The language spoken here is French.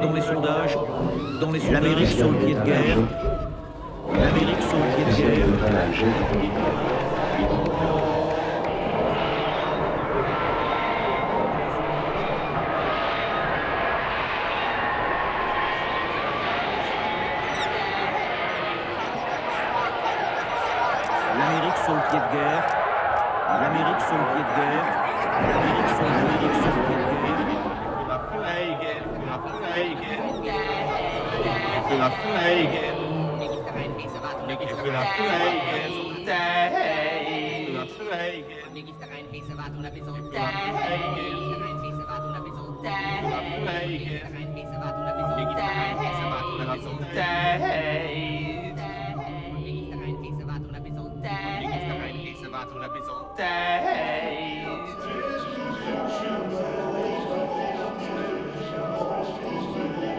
dans les sondages, l'Amérique sur le pied de guerre, l'Amérique sur le pied de guerre. L'Amérique sur le pied de guerre, l'Amérique sur le pied de guerre, l'Amérique sur le pied de guerre. Day.